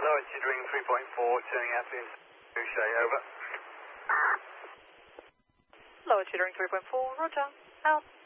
lower jittering 3.4, turning out to Boucher, over. Lower jittering 3.4, roger, out.